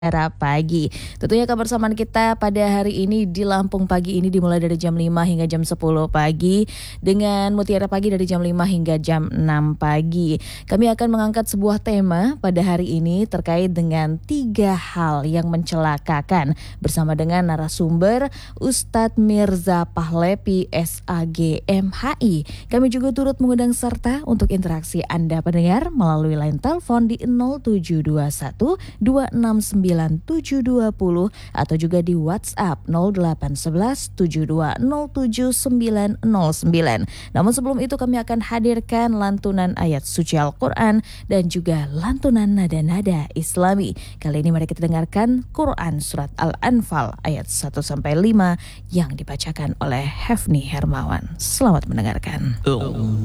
Mutiara Pagi. Tentunya kebersamaan kita pada hari ini di Lampung Pagi ini dimulai dari jam 5 hingga jam 10 pagi dengan Mutiara Pagi dari jam 5 hingga jam 6 pagi. Kami akan mengangkat sebuah tema pada hari ini terkait dengan 3 hal yang mencelakakan bersama dengan narasumber Ustadz Mirza Pahlevi SAG MHI. Kami juga turut mengundang serta untuk interaksi Anda pendengar melalui line telepon di 0721 269 720 atau juga di WhatsApp 0811 7207 909. Namun sebelum itu kami akan hadirkan lantunan ayat suci Al-Quran dan juga lantunan nada-nada Islami. Kali ini mari kita dengarkan Quran Surat Al-Anfal ayat 1-5 yang dibacakan oleh Hefni Hermawan. Selamat mendengarkan.